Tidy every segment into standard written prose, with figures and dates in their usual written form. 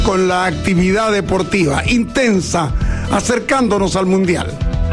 con la actividad deportiva intensa, acercándonos al Mundial.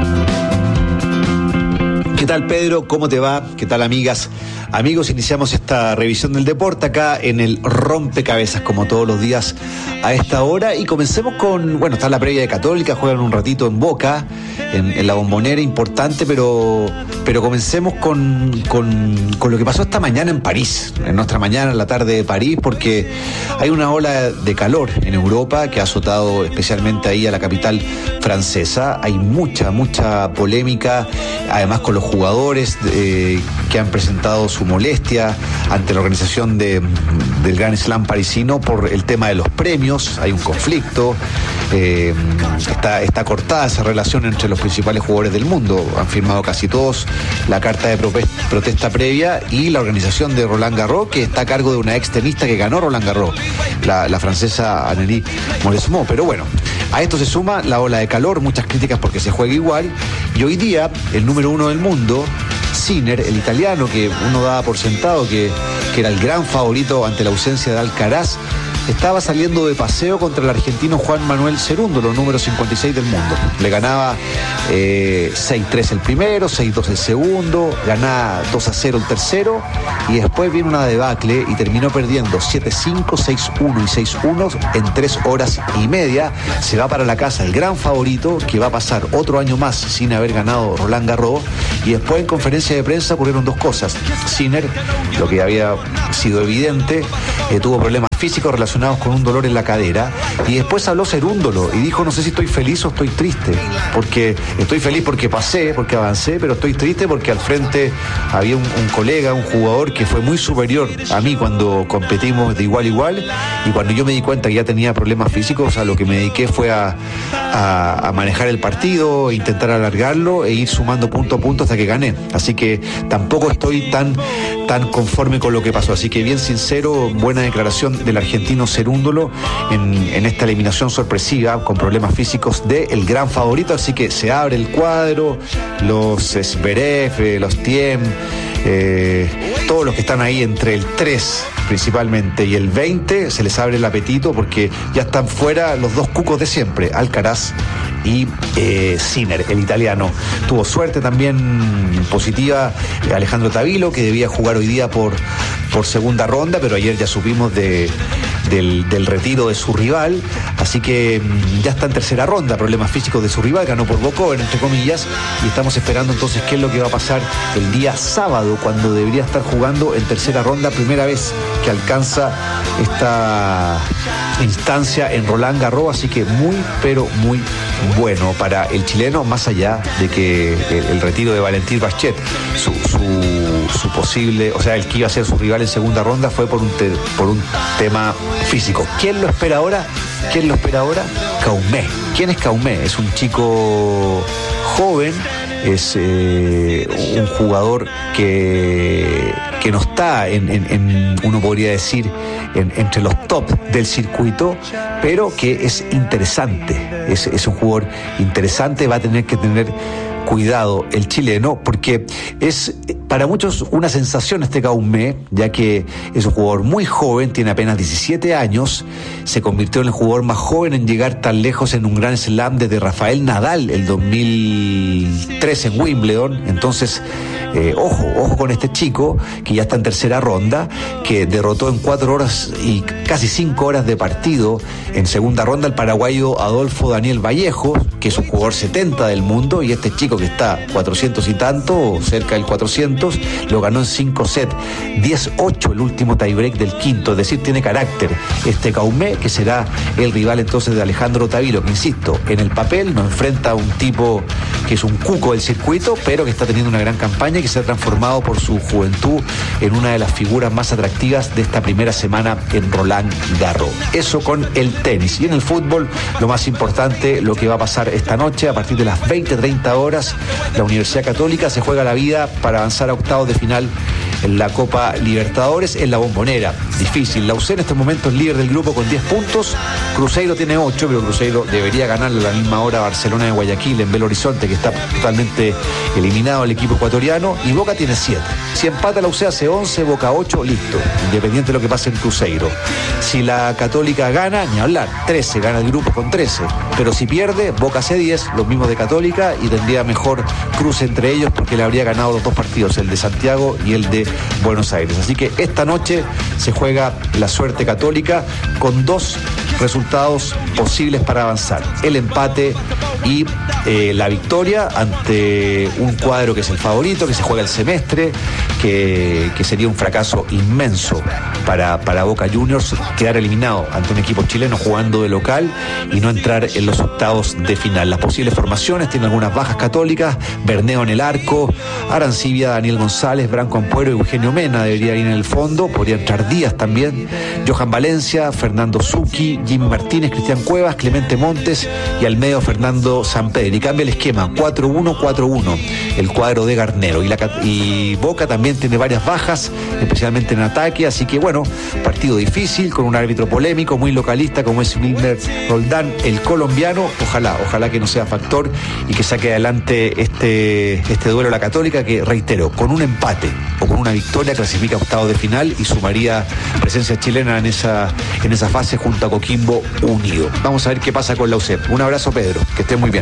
¿Qué tal, Pedro? ¿Cómo te va? ¿Qué tal, amigas? Amigos, iniciamos esta revisión del deporte acá en el Rompecabezas, como todos los días a esta hora, y comencemos con, está la previa de Católica, juegan un ratito en Boca, en la Bombonera, importante, pero comencemos con lo que pasó esta mañana en París, en nuestra mañana, en la tarde de París, porque hay una ola de calor en Europa que ha azotado especialmente ahí a la capital francesa. Hay mucha polémica, además con los jugadores que han presentado su molestia ante la organización del Grand Slam parisino por el tema de los premios. Hay un conflicto, está cortada esa relación entre los principales jugadores del mundo. Han firmado casi todos la carta de protesta previa, y la organización de Roland Garros, que está a cargo de una ex tenista que ganó Roland Garros, la francesa Anneli Mauresmo. Pero bueno, a esto se suma la ola de calor, muchas críticas porque se juega igual, y hoy día el número 1 del mundo, Sinner, el italiano, que uno daba por sentado que era el gran favorito ante la ausencia de Alcaraz, estaba saliendo de paseo contra el argentino Juan Manuel Cerúndolo, número 56 del mundo. Le ganaba 6-3 el primero, 6-2 el segundo, ganaba 2-0 el tercero, y después vino una debacle y terminó perdiendo 7-5, 6-1 y 6-1 en 3 horas y media. Se va para la casa el gran favorito, que va a pasar otro año más sin haber ganado Roland Garros. Y después, en conferencia de prensa, ocurrieron dos cosas. Sinner, lo que había sido evidente, tuvo problemas físicos relacionados con un dolor en la cadera, y después habló Cerúndolo y dijo: no sé si estoy feliz o estoy triste, porque estoy feliz porque pasé, porque avancé, pero estoy triste porque al frente había un colega, un jugador que fue muy superior a mí cuando competimos de igual a igual, y cuando yo me di cuenta que ya tenía problemas físicos, a lo que me dediqué fue a manejar el partido, intentar alargarlo e ir sumando punto a punto hasta que gané. Así que tampoco estoy tan conforme con lo que pasó. Así que bien sincero, buena declaración del argentino Cerúndolo en esta eliminación sorpresiva con problemas físicos del gran favorito. Así que se abre el cuadro, los Zverev, los Thiem, todos los que están ahí entre el 3 principalmente y el 20, se les abre el apetito, porque ya están fuera los dos cucos de siempre, Alcaraz y Sinner, el italiano. Tuvo suerte también positiva Alejandro Tavilo, que debía jugar hoy día por segunda ronda, pero ayer ya supimos del retiro de su rival, así que ya está en tercera ronda. Problemas físicos de su rival, ganó por walkover, entre comillas, y estamos esperando entonces qué es lo que va a pasar el día sábado, cuando debería estar jugando en tercera ronda, primera vez que alcanza esta instancia en Roland Garros. Así que muy bueno para el chileno, más allá de que el retiro de Valentín Bachet, su posible, o sea, el que iba a ser su rival en segunda ronda, fue por un tema físico. ¿Quién lo espera ahora? Caumé. ¿Quién es Caumé? Es un chico joven, es un jugador que no está uno podría decir entre los top del circuito, pero que es interesante, es un jugador interesante. Va a tener que tener cuidado el chileno, porque es para muchos una sensación este Caumé, ya que es un jugador muy joven, tiene apenas 17 años, se convirtió en el jugador más joven en llegar tan lejos en un Grand Slam desde Rafael Nadal el 2003 en Wimbledon. Entonces, ojo con este chico, que ya está en tercera ronda, que derrotó en 4 horas y casi 5 horas de partido en segunda ronda al paraguayo Adolfo Daniel Vallejo, que es un jugador 70 del mundo, y este chico que está 400 y tanto, o cerca del 400, lo ganó en 5 sets, 10-8 el último tiebreak del quinto. Es decir, tiene carácter este Caumé, que será el rival entonces de Alejandro Tavilo, que, insisto, en el papel nos enfrenta a un tipo que es un cuco del circuito, pero que está teniendo una gran campaña y que se ha transformado por su juventud en una de las figuras más atractivas de esta primera semana en Roland Garros. Eso con el tenis. Y en el fútbol, lo más importante, lo que va a pasar esta noche a partir de las 20:30 horas, la Universidad Católica se juega la vida para avanzar a octavos de final en la Copa Libertadores en la Bombonera. Difícil. La UC en este momento es líder del grupo con 10 puntos. Cruzeiro tiene 8, pero Cruzeiro debería ganarle a la misma hora a Barcelona de Guayaquil en Belo Horizonte, que está totalmente eliminado el equipo ecuatoriano, y Boca tiene 7. Si empata la UC hace 11, Boca 8, listo, independiente de lo que pase en Cruzeiro. Si la Católica gana, ni hablar, 13, gana el grupo con 13, pero si pierde, Boca hace 10, los mismos de Católica, y tendría mejor cruce entre ellos porque le habría ganado los dos partidos, el de Santiago y el de Buenos Aires. Así que esta noche se juega la suerte católica con 2 resultados posibles para avanzar: el empate y la victoria ante un cuadro que es el favorito, que se juega el semestre, que sería un fracaso inmenso para Boca Juniors quedar eliminado ante un equipo chileno jugando de local y no entrar en los octavos de final. Las posibles formaciones tienen algunas bajas católicas: Berneo en el arco, Arancibia, Daniel González, Branco Ampuero y Eugenio Mena debería ir en el fondo, podría entrar Díaz también, Johan Valencia, Fernando Zucchi, Jimmy Martínez, Cristian Cuevas, Clemente Montes y al medio Fernando Sampedri. Y cambia el esquema, 4-1-4-1, el cuadro de Garnero. Y Boca también tiene varias bajas, especialmente en ataque, así que bueno, partido difícil, con un árbitro polémico, muy localista como es Wilmer Roldán, el colombiano. Ojalá que no sea factor y que saque adelante este duelo la Católica, que reitero, con un empate o con una victoria clasifica a octavos de final y sumaría presencia chilena en esa fase junto a Coquimbo Unido. Vamos a ver qué pasa con la UC. Un abrazo, Pedro, que esté muy bien.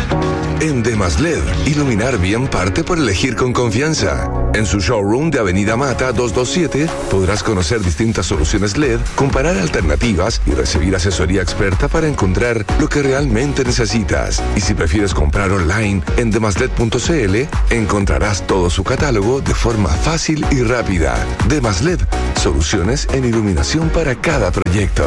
En Demasled, iluminar bien parte por elegir con confianza. En su showroom de Avenida Mata 227 podrás conocer distintas soluciones LED, comparar alternativas y recibir asesoría experta para encontrar lo que realmente necesitas. Y si prefieres comprar online en demasled.cl, encontrarás todo su catálogo de forma fácil y rápida. Demasled, soluciones en iluminación para cada proyecto.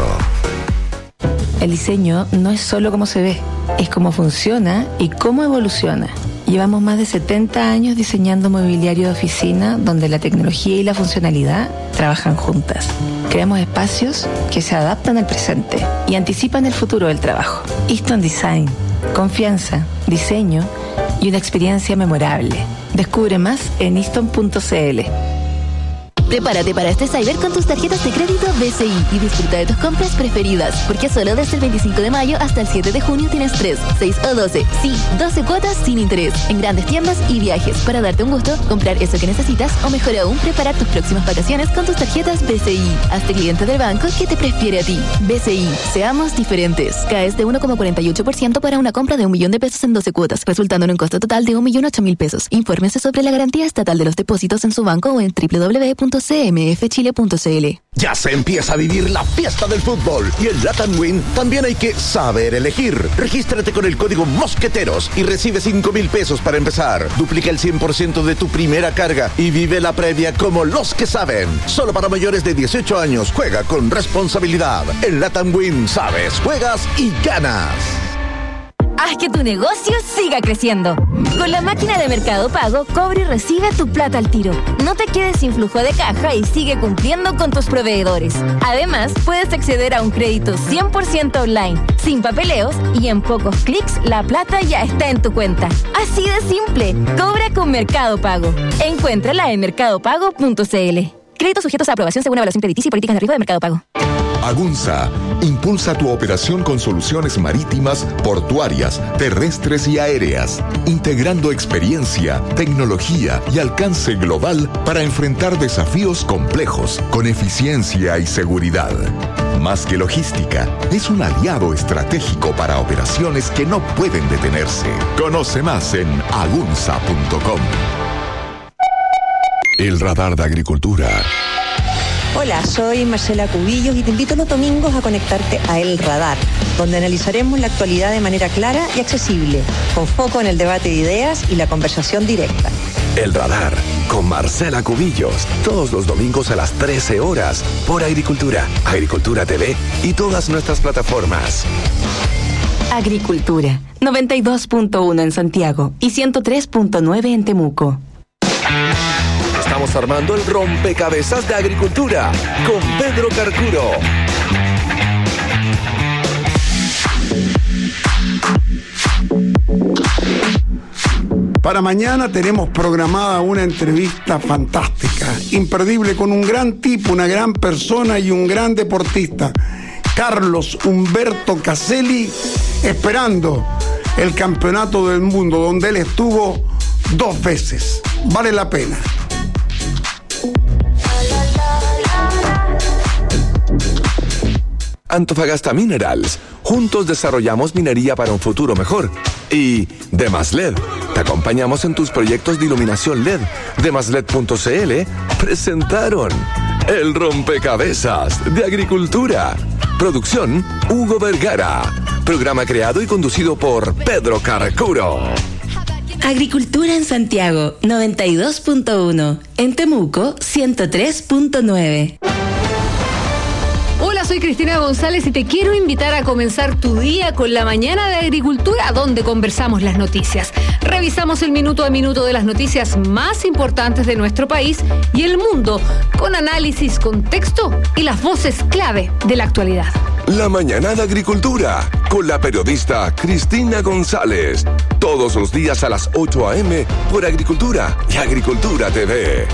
El diseño no es solo cómo se ve, es cómo funciona y cómo evoluciona. Llevamos más de 70 años diseñando mobiliario de oficina donde la tecnología y la funcionalidad trabajan juntas. Creamos espacios que se adaptan al presente y anticipan el futuro del trabajo. Easton Design, confianza, diseño y una experiencia memorable. Descubre más en easton.cl. Prepárate para este Cyber con tus tarjetas de crédito BCI y disfruta de tus compras preferidas, porque solo desde el 25 de mayo hasta el 7 de junio tienes 3, 6 o 12, sí, 12 cuotas sin interés, en grandes tiendas y viajes, para darte un gusto, comprar eso que necesitas o mejor aún, preparar tus próximas vacaciones con tus tarjetas BCI. Hazte cliente del banco que te prefiere a ti. BCI, seamos diferentes. Caes de 1,48% para una compra de $1.000.000 en 12 cuotas, resultando en un costo total de $1.008.000. Infórmese sobre la garantía estatal de los depósitos en su banco o en www.cmfchile.cl. Ya se empieza a vivir la fiesta del fútbol y en Latam Win también hay que saber elegir. Regístrate con el código Mosqueteros y recibe $5,000 para empezar. Duplica el 100% de tu primera carga y vive la previa como los que saben. Solo para mayores de 18 años. Juega con responsabilidad. En Latam Win sabes, juegas y ganas. Haz que tu negocio siga creciendo. Con la máquina de Mercado Pago, cobra y recibe tu plata al tiro. No te quedes sin flujo de caja y sigue cumpliendo con tus proveedores. Además, puedes acceder a un crédito 100% online, sin papeleos, y en pocos clics la plata ya está en tu cuenta. Así de simple. Cobra con Mercado Pago. Encuéntrala en mercadopago.cl. Créditos sujetos a aprobación según evaluación crediticia y políticas de riesgo de Mercado Pago. Agunza impulsa tu operación con soluciones marítimas, portuarias, terrestres y aéreas, integrando experiencia, tecnología y alcance global para enfrentar desafíos complejos con eficiencia y seguridad. Más que logística, es un aliado estratégico para operaciones que no pueden detenerse. Conoce más en agunza.com. El radar de agricultura. Hola, soy Marcela Cubillos y te invito los domingos a conectarte a El Radar, donde analizaremos la actualidad de manera clara y accesible, con foco en el debate de ideas y la conversación directa. El Radar, con Marcela Cubillos, todos los domingos a las 13 horas, por Agricultura, Agricultura TV y todas nuestras plataformas. Agricultura, 92.1 en Santiago y 103.9 en Temuco. Estamos armando el rompecabezas de agricultura con Pedro Carcuro. Para mañana tenemos programada una entrevista fantástica, imperdible, con un gran tipo, una gran persona y un gran deportista, Carlos Humberto Caselli, esperando el campeonato del mundo, donde él estuvo 2 veces. Vale la pena. Antofagasta Minerals. Juntos desarrollamos minería para un futuro mejor. Y Demasled. Te acompañamos en tus proyectos de iluminación LED. Demasled.cl presentaron El Rompecabezas de Agricultura. Producción Hugo Vergara. Programa creado y conducido por Pedro Carcuro. Agricultura en Santiago, 92.1. En Temuco, 103.9. Hola, soy Cristina González y te quiero invitar a comenzar tu día con la mañana de Agricultura, donde conversamos las noticias. Revisamos el minuto a minuto de las noticias más importantes de nuestro país y el mundo, con análisis, contexto y las voces clave de la actualidad. La mañana de Agricultura, con la periodista Cristina González. Todos los días a las 8 a.m. por Agricultura y Agricultura TV.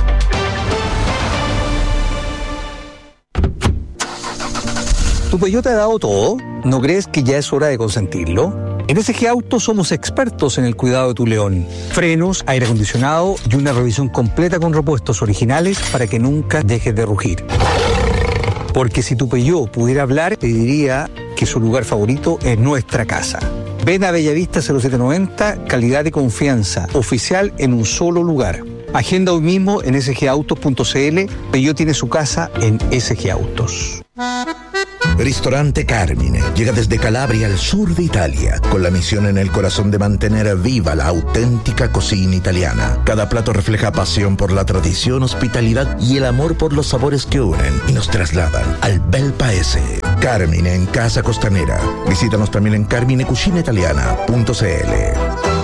¿Tu Peugeot te ha dado todo? ¿No crees que ya es hora de consentirlo? En SG Autos somos expertos en el cuidado de tu León. Frenos, aire acondicionado y una revisión completa con repuestos originales para que nunca dejes de rugir. Porque si tu Peugeot pudiera hablar, te diría que su lugar favorito es nuestra casa. Ven a Bellavista 0790, calidad y confianza, oficial en un solo lugar. Agenda hoy mismo en sgautos.cl. Peugeot tiene su casa en SG Autos. Ristorante Carmine llega desde Calabria al sur de Italia, con la misión en el corazón de mantener viva la auténtica cocina italiana. Cada plato refleja pasión por la tradición, hospitalidad y el amor por los sabores que unen y nos trasladan al bel paese. Carmine en Casa Costanera. Visítanos también en carminecucinaitaliana.cl.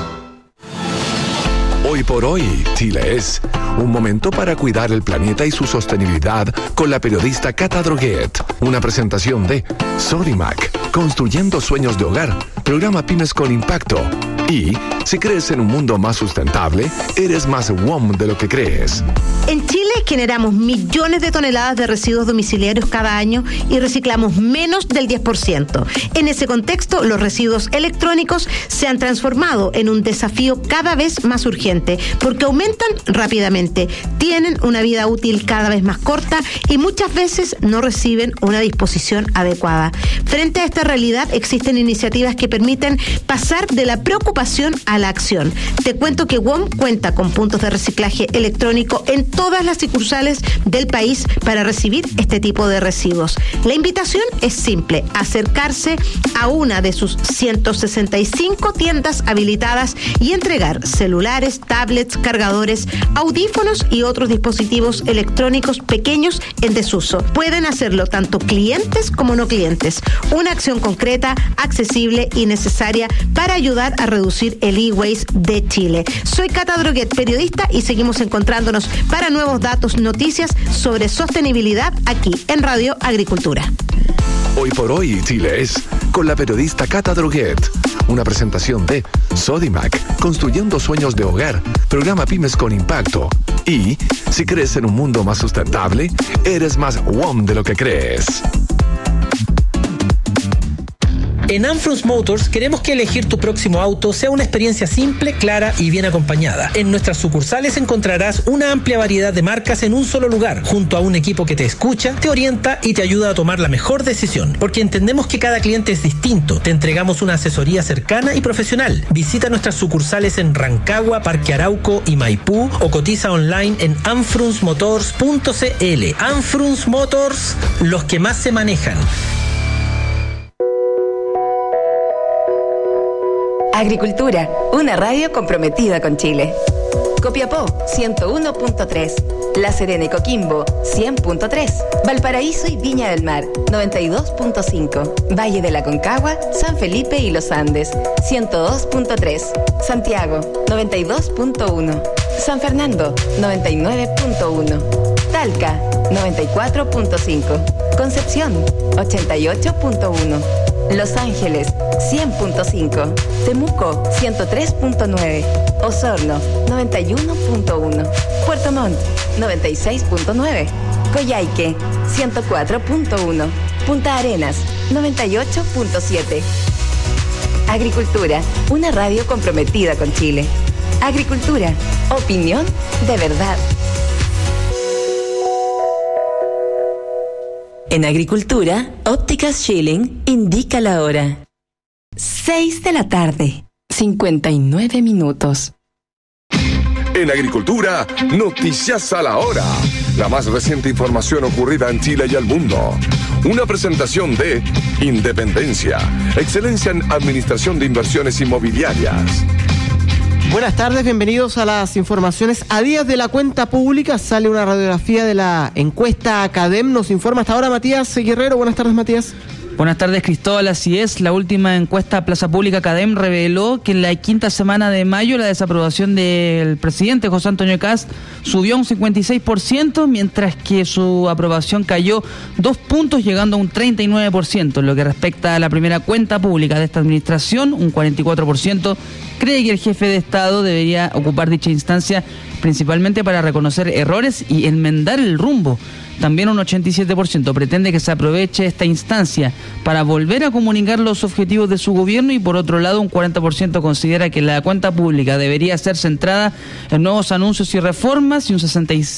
Hoy por hoy, Chile es un momento para cuidar el planeta y su sostenibilidad con la periodista Cata Droguet. Una presentación de Sodimac, construyendo sueños de hogar, programa Pymes con Impacto. Y si crees en un mundo más sustentable, eres más WOM de lo que crees. En Chile generamos millones de toneladas de residuos domiciliarios cada año y reciclamos menos del 10%. En ese contexto, los residuos electrónicos se han transformado en un desafío cada vez más urgente porque aumentan rápidamente, tienen una vida útil cada vez más corta y muchas veces no reciben una disposición adecuada. Frente a esta realidad, existen iniciativas que permiten pasar de la preocupación a la acción. Te cuento que WOM cuenta con puntos de reciclaje electrónico en todas las sucursales del país para recibir este tipo de residuos. La invitación es simple: acercarse a una de sus 165 tiendas habilitadas y entregar celulares, tablets, cargadores, audífonos y otros dispositivos electrónicos pequeños en desuso. Pueden hacerlo tanto clientes como no clientes. Una acción concreta, accesible y necesaria para ayudar a reducir el e-waste de Chile. Soy Cata Droguet, periodista, y seguimos encontrándonos para nuevos datos, noticias sobre sostenibilidad aquí en Radio Agricultura. Hoy por hoy, Chile es con la periodista Cata Droguet. Una presentación de Sodimac, construyendo sueños de hogar, programa Pymes con Impacto. Y si crees en un mundo más sustentable, eres más WOM de lo que crees. En Anfrus Motors queremos que elegir tu próximo auto sea una experiencia simple, clara y bien acompañada. En nuestras sucursales encontrarás una amplia variedad de marcas en un solo lugar, junto a un equipo que te escucha, te orienta y te ayuda a tomar la mejor decisión. Porque entendemos que cada cliente es distinto. Te entregamos una asesoría cercana y profesional. Visita nuestras sucursales en Rancagua, Parque Arauco y Maipú o cotiza online en anfrusmotors.cl. Anfrus Motors, los que más se manejan. Agricultura, una radio comprometida con Chile. Copiapó, 101.3. La Serena y Coquimbo, 100.3. Valparaíso y Viña del Mar, 92.5. Valle de la Concagua, San Felipe y Los Andes, 102.3. Santiago, 92.1. San Fernando, 99.1. Talca, 94.5. Concepción, 88.1. Los Ángeles 100.5, Temuco 103.9, Osorno 91.1, Puerto Montt 96.9, Coyhaique 104.1, Punta Arenas 98.7. Agricultura, una radio comprometida con Chile. Agricultura, opinión de verdad. En Agricultura, Ópticas Schilling indica la hora. 6 de la tarde, 59 minutos. En Agricultura, Noticias a la Hora. La más reciente información ocurrida en Chile y el mundo. Una presentación de Independencia, excelencia en administración de inversiones inmobiliarias. Buenas tardes, bienvenidos a las informaciones. A días de la cuenta pública sale una radiografía de la encuesta CADEM. Nos informa hasta ahora Matías Guerrero. Buenas tardes, Matías. Buenas tardes, Cristóbal. Así es, la última encuesta Plaza Pública CADEM reveló que en la quinta semana de mayo la desaprobación del presidente José Antonio Kast subió a un 56%, mientras que su aprobación cayó 2 puntos, llegando a un 39%. En lo que respecta a la primera cuenta pública de esta administración, un 44% cree que el jefe de Estado debería ocupar dicha instancia principalmente para reconocer errores y enmendar el rumbo. También un 87% pretende que se aproveche esta instancia para volver a comunicar los objetivos de su gobierno, y por otro lado un 40% considera que la cuenta pública debería ser centrada en nuevos anuncios y reformas, y un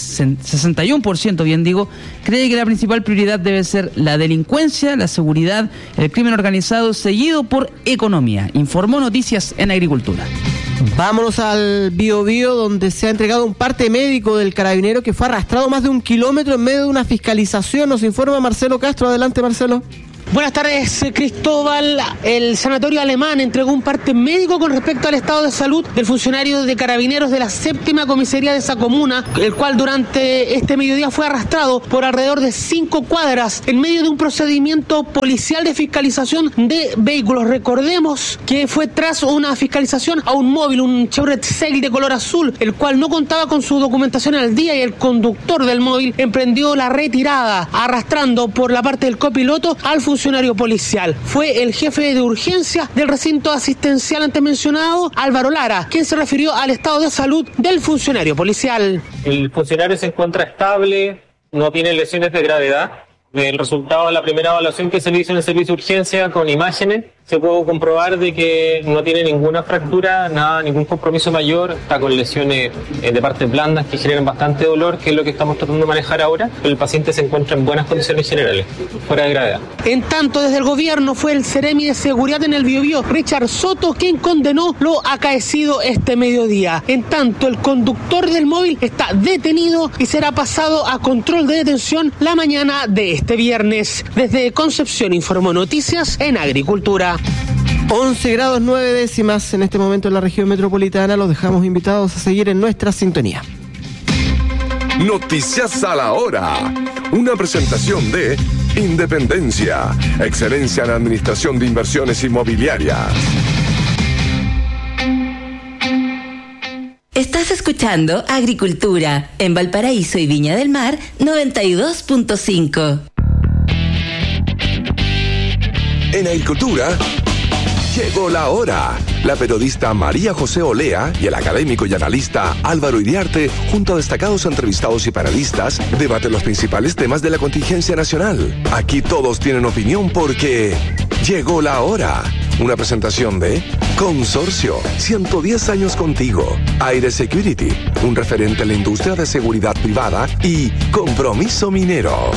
61%, cree que la principal prioridad debe ser la delincuencia, la seguridad, el crimen organizado, seguido por economía. Informó Noticias en Agricultura. Vámonos al Biobío, donde se ha entregado un parte médico del carabinero que fue arrastrado más de 1 kilómetro en medio de una fiscalización. Nos informa Marcelo Castro. Adelante, Marcelo. Buenas tardes, Cristóbal. El Sanatorio Alemán entregó un parte médico con respecto al estado de salud del funcionario de Carabineros de la 7ª comisaría de esa comuna, el cual durante este mediodía fue arrastrado por alrededor de 5 cuadras en medio de un procedimiento policial de fiscalización de vehículos. Recordemos que fue tras una fiscalización a un móvil, un Chevrolet Sail de color azul, el cual no contaba con su documentación al día, y el conductor del móvil emprendió la retirada, arrastrando por la parte del copiloto al funcionario policial. Fue el jefe de urgencia del recinto asistencial antes mencionado, Álvaro Lara, quien se refirió al estado de salud del funcionario policial. El funcionario se encuentra estable, no tiene lesiones de gravedad. El resultado de la primera evaluación que se le hizo en el servicio de urgencia con imágenes, se pudo comprobar de que no tiene ninguna fractura, nada, ningún compromiso mayor, está con lesiones de partes blandas que generan bastante dolor, que es lo que estamos tratando de manejar ahora, pero el paciente se encuentra en buenas condiciones generales, fuera de gravedad. En tanto, desde el gobierno fue el Seremi de Seguridad en el Biobío, Richard Soto, quien condenó lo acaecido este mediodía. En tanto, el conductor del móvil está detenido y será pasado a control de detención la mañana de este viernes. Desde Concepción informó Noticias en Agricultura. 11 grados 9 décimas en este momento en la región metropolitana. Los dejamos invitados a seguir en nuestra sintonía. Noticias a la hora. Una presentación de Independencia, excelencia en administración de inversiones inmobiliarias. Estás escuchando Agricultura en Valparaíso y Viña del Mar 92.5. En Agricultura, llegó la hora. La periodista María José Olea y el académico y analista Álvaro Iriarte, junto a destacados entrevistados y panelistas, debaten los principales temas de la contingencia nacional. Aquí todos tienen opinión porque llegó la hora. Una presentación de Consorcio, 110 años contigo. Aire Security, un referente en la industria de seguridad privada, y Compromiso Minero.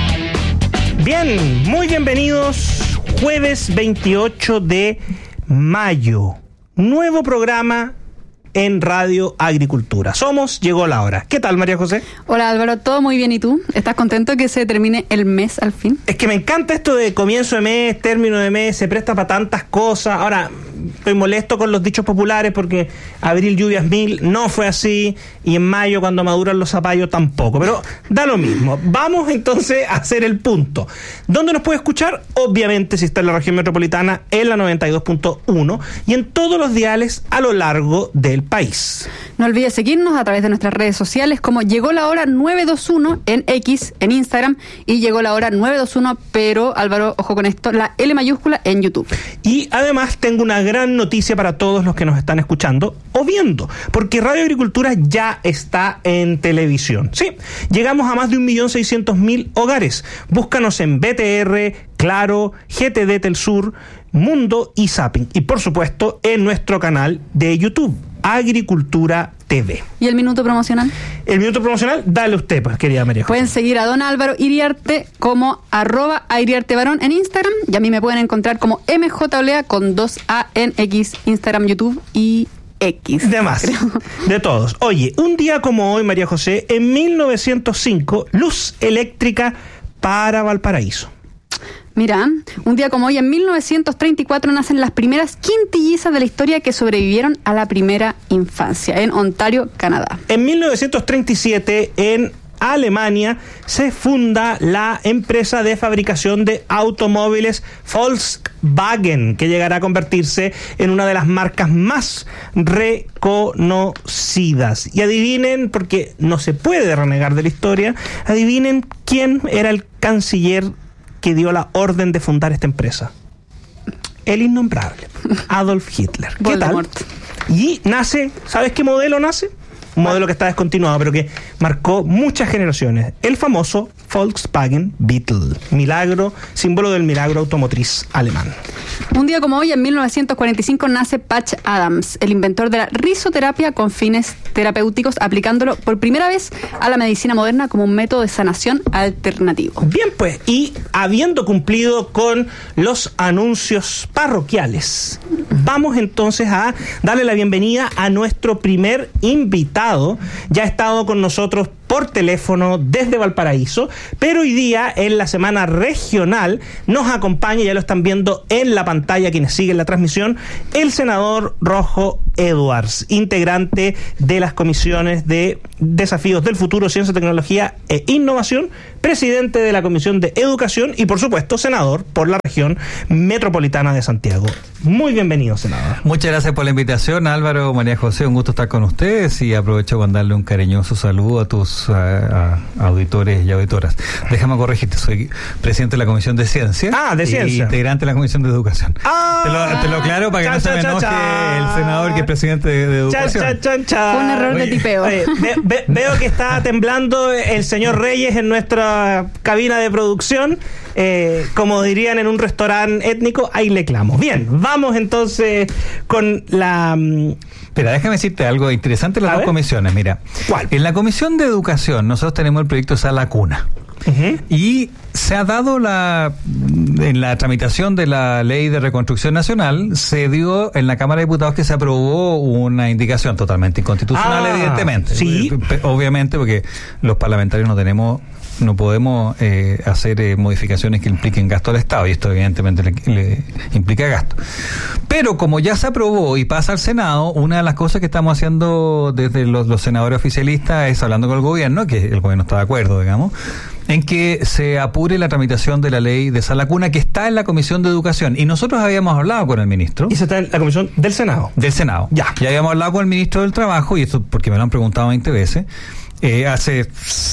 Bien, muy bienvenidos. Jueves 28 de mayo. Nuevo programa en Radio Agricultura. Llegó la hora. ¿Qué tal, María José? Hola, Álvaro, todo muy bien. ¿Y tú? ¿Estás contento que se termine el mes al fin? Es que me encanta esto de comienzo de mes, término de mes, se presta para tantas cosas. Ahora, estoy molesto con los dichos populares porque abril lluvias mil, no fue así, y en mayo cuando maduran los zapallos tampoco, pero da lo mismo. Vamos entonces a hacer el punto. ¿Dónde nos puede escuchar? Obviamente, si está en la región metropolitana, en la 92.1 y en todos los diales a lo largo del país. No olvides seguirnos a través de nuestras redes sociales como Llegó la Hora 921 en X, en Instagram, y Llegó la Hora 921, pero Álvaro, ojo con esto, la L mayúscula en YouTube. Y además tengo una gran noticia para todos los que nos están escuchando o viendo, porque Radio Agricultura ya está en televisión. Sí, llegamos a más de 1.600.000 hogares. Búscanos en BTR, Claro, GTD Telsur, Mundo y Zapping. Y por supuesto en nuestro canal de YouTube, Agricultura TV. ¿Y el minuto promocional? El minuto promocional, dale usted, pues, querida María José. Pueden seguir a don Álvaro Iriarte como @iriartevarón en Instagram, y a mí me pueden encontrar como MJOlea con 2A en X, Instagram, YouTube y X. De más, de todos. Oye, un día como hoy, María José, en 1905, luz eléctrica para Valparaíso. Mira, un día como hoy, en 1934, nacen las primeras quintillizas de la historia que sobrevivieron a la primera infancia, en Ontario, Canadá. En 1937, en Alemania, se funda la empresa de fabricación de automóviles Volkswagen, que llegará a convertirse en una de las marcas más reconocidas. Y adivinen, porque no se puede renegar de la historia, adivinen quién era el canciller que dio la orden de fundar esta empresa. El innombrable Adolf Hitler. ¿Qué tal? Y nace, ¿sabes qué modelo nace? Un modelo que está descontinuado, pero que marcó muchas generaciones. El famoso Volkswagen Beetle. Milagro, símbolo del milagro automotriz alemán. Un día como hoy, en 1945, nace Patch Adams, el inventor de la risoterapia con fines terapéuticos, aplicándolo por primera vez a la medicina moderna como un método de sanación alternativo. Bien, pues, y habiendo cumplido con los anuncios parroquiales, vamos entonces a darle la bienvenida a nuestro primer invitado. Ya ha estado con nosotros por teléfono desde Valparaíso, pero hoy día en la semana regional nos acompaña, ya lo están viendo en la pantalla quienes siguen la transmisión, el senador Rojo Edwards, integrante de las comisiones de Desafíos del Futuro, Ciencia, Tecnología e Innovación, presidente de la Comisión de Educación y por supuesto senador por la región metropolitana de Santiago. Muy bienvenido, senador. Muchas gracias por la invitación, Álvaro, María José, un gusto estar con ustedes y aprovecho para darle un cariñoso saludo a tus auditores y auditoras. Déjame corregirte, soy presidente de la Comisión de Ciencia. De Ciencia. Y integrante de la Comisión de Educación. Te lo aclaro para que no se me enoje el senador que es presidente de Educación. Fue un error de tipeo. Veo que está temblando el señor Reyes en nuestra cabina de producción. Como dirían en un restaurante étnico, ahí le clamo. Bien, vamos entonces con la... Espera, déjame decirte algo interesante en las dos comisiones. Mira, ¿cuál? En la Comisión de Educación nosotros tenemos el proyecto Sala Cuna. Y se ha dado en la tramitación de la Ley de Reconstrucción Nacional, se dio en la Cámara de Diputados que se aprobó una indicación totalmente inconstitucional, evidentemente. Sí. Obviamente, porque los parlamentarios no podemos hacer modificaciones que impliquen gasto al Estado, y esto evidentemente le implica gasto. Pero como ya se aprobó y pasa al Senado, una de las cosas que estamos haciendo desde los senadores oficialistas es hablando con el gobierno, que el gobierno está de acuerdo, digamos, en que se apure la tramitación de la ley de Sala Cuna, que está en la Comisión de Educación. Y nosotros habíamos hablado con el ministro. ¿Y eso está en la Comisión del Senado? Del Senado. Ya habíamos hablado con el ministro del Trabajo, y esto porque me lo han preguntado 20 veces, hace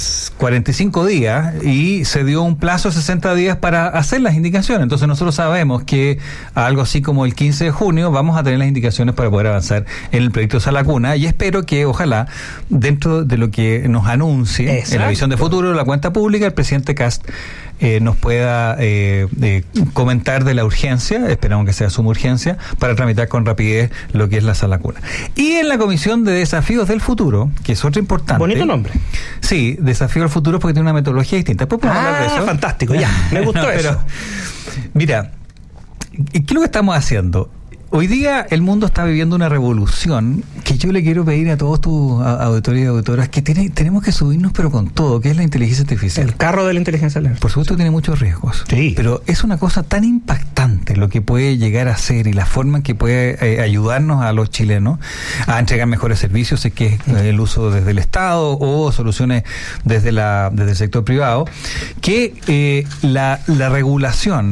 45 días, y se dio un plazo de 60 días para hacer las indicaciones. Entonces nosotros sabemos que algo así como el 15 de junio vamos a tener las indicaciones para poder avanzar en el proyecto de Sala Cuna, y espero que ojalá dentro de lo que nos anuncie en la visión de futuro, la cuenta pública, el presidente Kast nos pueda comentar de la urgencia, esperamos que sea suma urgencia, para tramitar con rapidez lo que es la Sala Cuna. Y en la Comisión de Desafíos del Futuro, que es otra importante. Bonito nombre. Sí, Desafíos del Futuro, porque tiene una metodología distinta. ¿Podemos hablar de eso? Fantástico, ya. Me gustó eso. Pero, mira, ¿qué es lo que estamos haciendo? Hoy día el mundo está viviendo una revolución que yo le quiero pedir a todos tus auditores y auditoras que tenemos que subirnos, pero con todo, que es la inteligencia artificial. El carro de la inteligencia artificial. Por supuesto tiene muchos riesgos. Sí. Pero es una cosa tan impactante lo que puede llegar a ser y la forma en que puede ayudarnos a los chilenos a entregar mejores servicios, si es que es el uso desde el Estado o soluciones desde el sector privado, que la regulación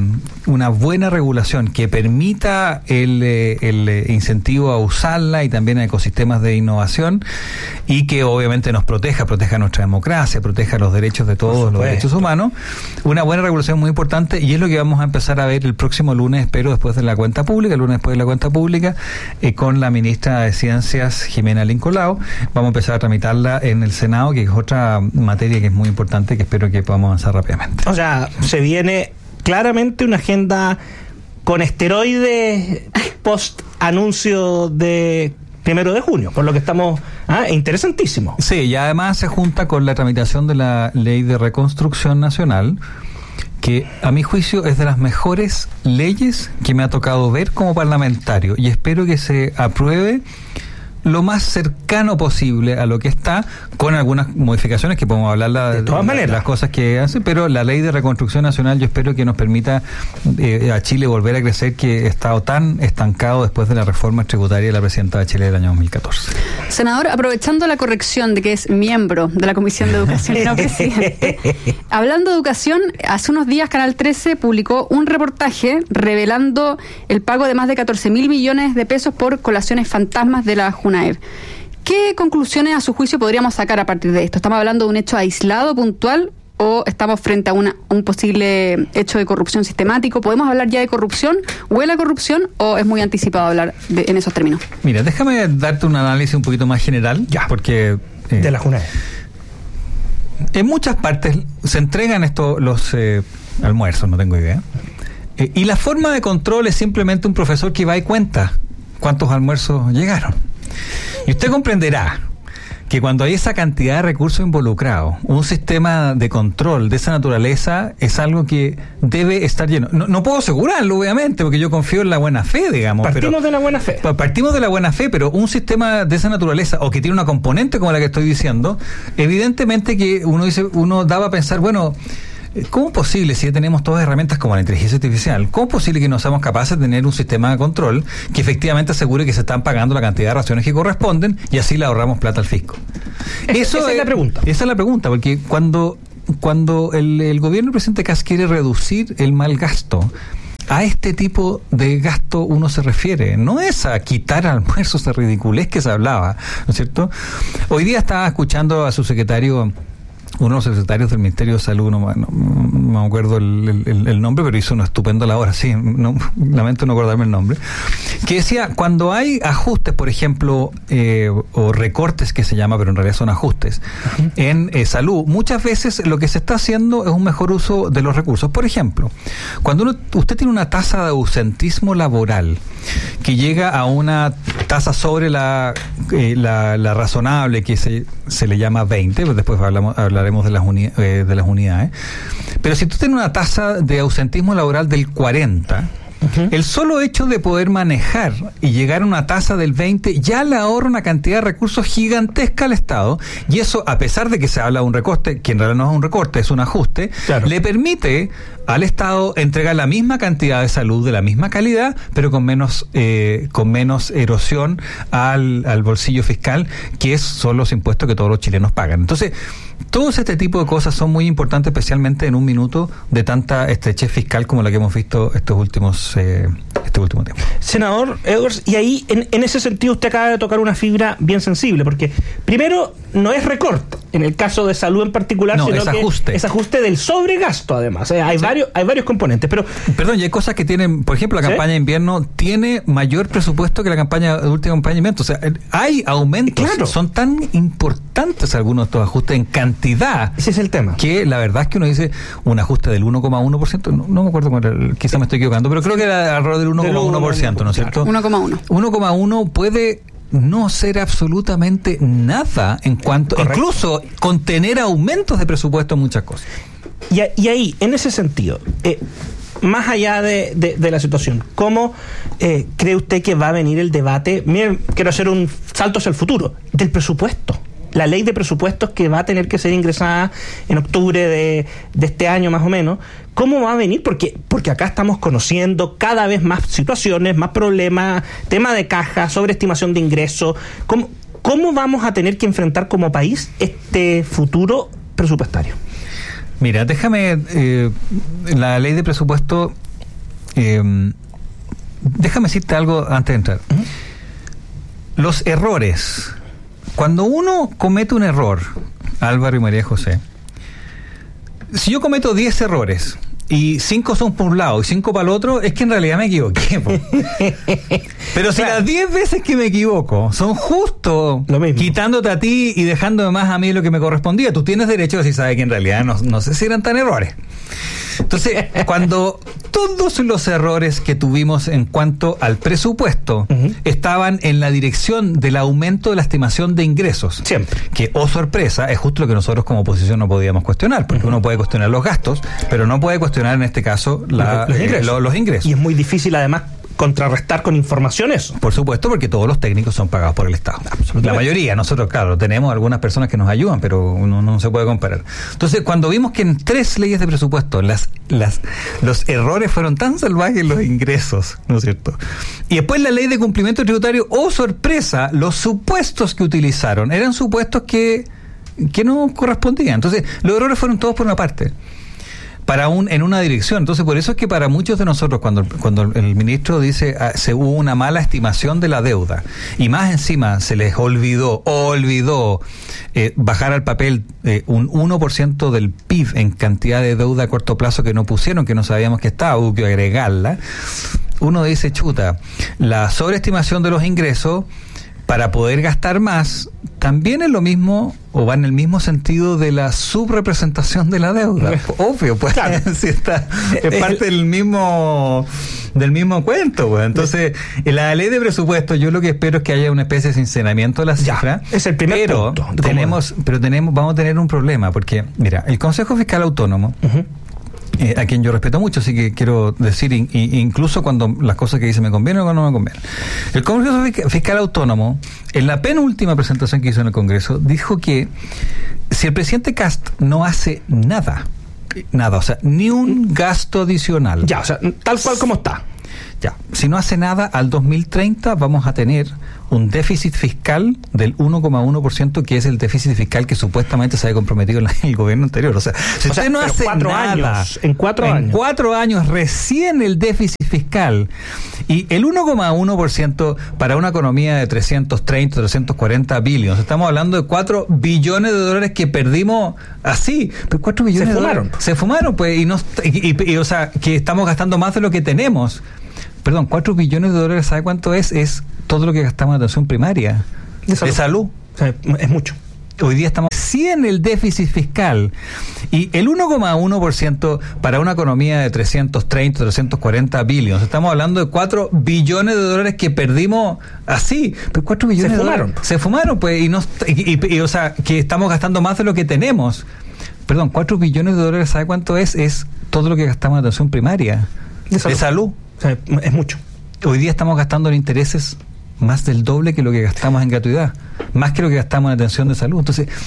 una buena regulación que permita el incentivo a usarla y también a ecosistemas de innovación, y que obviamente nos proteja nuestra democracia, proteja los derechos de todos, los derechos humanos. Una buena regulación muy importante, y es lo que vamos a empezar a ver el próximo lunes, espero, después de la cuenta pública, el lunes después de la cuenta pública, con la ministra de Ciencias, Jimena Lincolao. Vamos a empezar a tramitarla en el Senado, que es otra materia que es muy importante, que espero que podamos avanzar rápidamente. O sea, se viene claramente una agenda con esteroides post anuncio de 1 de junio, por lo que estamos... interesantísimo. Sí, y además se junta con la tramitación de la Ley de Reconstrucción Nacional, que a mi juicio es de las mejores leyes que me ha tocado ver como parlamentario, y espero que se apruebe lo más cercano posible a lo que está, con algunas modificaciones que podemos hablar de todas maneras, las cosas que hace, pero la Ley de Reconstrucción Nacional yo espero que nos permita a Chile volver a crecer, que ha estado tan estancado después de la reforma tributaria de la presidenta de Chile del año 2014. Senador, aprovechando la corrección de que es miembro de la Comisión de Educación y no presidente, hablando de educación, hace unos días Canal 13 publicó un reportaje revelando el pago de más de 14.000 millones de pesos por colaciones fantasmas de la JUNAEV. ¿Qué conclusiones a su juicio podríamos sacar a partir de esto? ¿Estamos hablando de un hecho aislado, puntual, o estamos frente a un posible hecho de corrupción sistemático? ¿Podemos hablar ya de corrupción? ¿Huele a corrupción o es muy anticipado hablar en esos términos? Mira, déjame darte un análisis un poquito más general, porque de la JUNAEV. En muchas partes se entregan los almuerzos, no tengo idea, y la forma de control es simplemente un profesor que va y cuenta cuántos almuerzos llegaron. Y usted comprenderá que cuando hay esa cantidad de recursos involucrados, un sistema de control de esa naturaleza es algo que debe estar lleno. No puedo asegurarlo, obviamente, porque yo confío en la buena fe, digamos. Partimos de la buena fe. Partimos de la buena fe, pero un sistema de esa naturaleza, o que tiene una componente como la que estoy diciendo, evidentemente que uno daba a pensar, bueno, ¿cómo es posible, si ya tenemos todas herramientas como la inteligencia artificial, cómo es posible que no seamos capaces de tener un sistema de control que efectivamente asegure que se están pagando la cantidad de raciones que corresponden y así le ahorramos plata al fisco? Esa es la pregunta. Esa es la pregunta, porque cuando el gobierno del presidente Kast quiere reducir el mal gasto, a este tipo de gasto uno se refiere, no es a quitar almuerzos de ridiculez que se hablaba, ¿no es cierto? Hoy día estaba escuchando a su secretario, uno de los secretarios del Ministerio de Salud, no me acuerdo el nombre, pero hizo una estupenda labor, sí, lamento no acordarme el nombre, que decía, cuando hay ajustes, por ejemplo, o recortes que se llama, pero en realidad son ajustes, en salud, muchas veces lo que se está haciendo es un mejor uso de los recursos. Por ejemplo, cuando usted tiene una tasa de ausentismo laboral que llega a una tasa sobre la razonable, que se le llama 20, pues después hablaremos de las unidades, pero si tú tienes una tasa de ausentismo laboral del 40, el solo hecho de poder manejar y llegar a una tasa del 20 ya le ahorra una cantidad de recursos gigantesca al Estado, y eso, a pesar de que se habla de un recorte, que en realidad no es un recorte, es un ajuste, le permite al Estado entregar la misma cantidad de salud de la misma calidad, pero con menos erosión al bolsillo fiscal, que son los impuestos que todos los chilenos pagan. Entonces, todos este tipo de cosas son muy importantes, especialmente en un minuto de tanta estrechez fiscal como la que hemos visto este último tiempo. Senador Edwards, y ahí en ese sentido usted acaba de tocar una fibra bien sensible, porque primero no es recorte en el caso de salud en particular, sino es ajuste. Es ajuste del sobregasto, además. Hay varios componentes, pero perdón, y hay cosas que tienen, por ejemplo, la campaña de invierno tiene mayor presupuesto que la última campaña de invierno. O sea, hay aumentos, son tan importantes algunos de estos ajustes en cantidad. Ese es el tema. Que la verdad es que uno dice un ajuste del 1,1%, no me acuerdo, quizá me estoy equivocando, pero creo que era alrededor del 1,1%, ¿no es cierto? 1,1. 1,1 puede no ser absolutamente nada en cuanto, incluso contener aumentos de presupuesto en muchas cosas. Y ahí, en ese sentido, más allá de la situación, ¿cómo cree usted que va a venir el debate? Miren, quiero hacer un salto hacia el futuro, del presupuesto. La ley de presupuestos que va a tener que ser ingresada en octubre de este año más o menos, ¿cómo va a venir? Porque acá estamos conociendo cada vez más situaciones, más problemas, tema de caja, sobreestimación de ingresos. ¿Cómo vamos a tener que enfrentar como país este futuro presupuestario? Mira, déjame, la ley de presupuesto déjame decirte algo antes de entrar. Los errores. Cuando uno comete un error, Álvaro y María José, si yo cometo 10 errores y 5 son por un lado y 5 para el otro, es que en realidad me equivoqué. Pero si las 10 veces que me equivoco son justo quitándote a ti y dejándome más a mí lo que me correspondía, tú tienes derecho a decir, sabes que en realidad no sé si eran tan errores. Entonces, cuando todos los errores que tuvimos en cuanto al presupuesto estaban en la dirección del aumento de la estimación de ingresos, siempre, que, oh sorpresa, es justo lo que nosotros como oposición no podíamos cuestionar, porque uno puede cuestionar los gastos, pero no puede cuestionar en este caso los ingresos. Y es muy difícil además contrarrestar con información eso. Por supuesto, porque todos los técnicos son pagados por el Estado. La mayoría, nosotros, claro, tenemos algunas personas que nos ayudan, pero uno no se puede comparar. Entonces, cuando vimos que en 3 leyes de presupuesto los errores fueron tan salvajes los ingresos, ¿no es cierto? Y después la ley de cumplimiento tributario, oh sorpresa, los supuestos que utilizaron eran supuestos que no correspondían. Entonces, los errores fueron todos por una parte. En una dirección. Entonces, por eso es que para muchos de nosotros, cuando el ministro dice se hubo una mala estimación de la deuda, y más encima se les olvidó bajar al papel un 1% del PIB en cantidad de deuda a corto plazo que no pusieron, que no sabíamos que estaba, hubo que agregarla, uno dice, chuta, la sobreestimación de los ingresos para poder gastar más, también es lo mismo, o va en el mismo sentido de la subrepresentación de la deuda. Obvio, pues, claro. Si es parte del mismo cuento, pues. Entonces, en la ley de presupuesto, yo lo que espero es que haya una especie de sinceramiento de la cifra. Es el primer punto. Vamos a tener un problema, porque, mira, el Consejo Fiscal Autónomo, a quien yo respeto mucho, así que quiero decir, incluso cuando las cosas que dice me convienen o cuando no me convienen. El Consejo Fiscal Autónomo, en la penúltima presentación que hizo en el Congreso, dijo que si el presidente Kast no hace nada, o sea, ni un gasto adicional. O sea, tal cual como está. Si no hace nada, al 2030 vamos a tener un déficit fiscal del 1,1%, que es el déficit fiscal que supuestamente se había comprometido en el gobierno anterior. O sea, si usted no hace nada, en 4 años recién el déficit fiscal, y el 1,1% para una economía de 330, 340 billones, estamos hablando de 4 billones de dólares que perdimos así, pero 4 billones de dólares se fumaron, pues, o sea, que estamos gastando más de lo que tenemos. Perdón, 4 billones de dólares, ¿sabe cuánto es? Es todo lo que gastamos en atención primaria. De salud. O sea, es mucho. Hoy día estamos en el déficit fiscal, y el 1,1% para una economía de 330, 340 billones. Estamos hablando de 4 billones de dólares que perdimos así. Pero 4 billones de dólares se fumaron, pues, o sea, que estamos gastando más de lo que tenemos. Perdón, 4 billones de dólares, ¿sabe cuánto es? Es todo lo que gastamos en atención primaria. De salud. O sea, es mucho. Hoy día estamos gastando en intereses más del doble que lo que gastamos en gratuidad, más que lo que gastamos en atención de salud. Entonces,